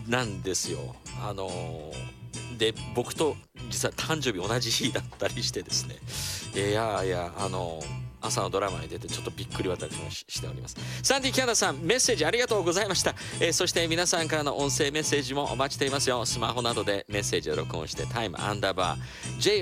なんですよ。で僕と実は誕生日同じ日だったりしてですね、朝のドラマに出てちょっとびっくり私もしております。サンディキャナさん、メッセージありがとうございました。そして皆さんからの音声メッセージもお待ちしていますよ。スマホなどでメッセージを録音してタイムアンダーバー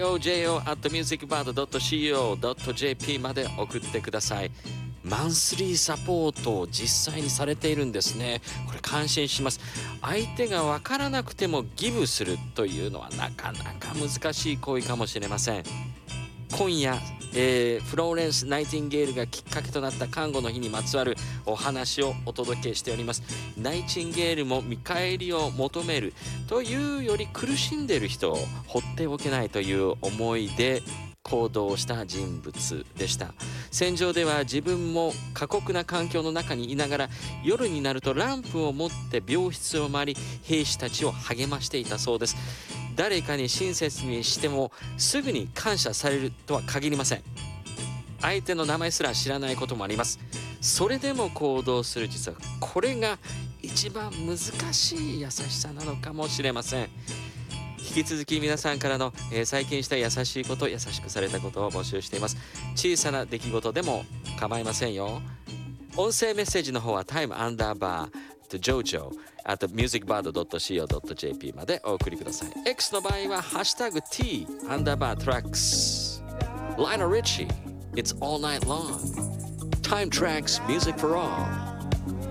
JOJO@musicbird.co.jp まで送ってください。マンスリーサポートを実際にされているんですね。これ感心します。相手が分からなくてもギブするというのはなかなか難しい行為かもしれません。今夜、フローレンス・ナイティンゲールがきっかけとなった看護の日にまつわるお話をお届けしております。ナイチンゲールも見返りを求めるというより苦しんでいる人を放っておけないという思いで行動した人物でした。戦場では自分も過酷な環境の中にいながら夜になるとランプを持って病室を回り兵士たちを励ましていたそうです。誰かに親切にしてもすぐに感謝されるとは限りません。相手の名前すら知らないこともあります。それでも行動する、実はこれが一番難しい優しさなのかもしれません。引き続き皆さんからの、最近した優しいこと、優しくされたことを募集しています。小さな出来事でも構いませんよ。音声メッセージの方はタイムアンダーバーJOJO musicbird.co.jp までお送りください。 X の場合はハッシュタグ T アンダーバートラックス Lionel Richie It's all night long Time tracks music for all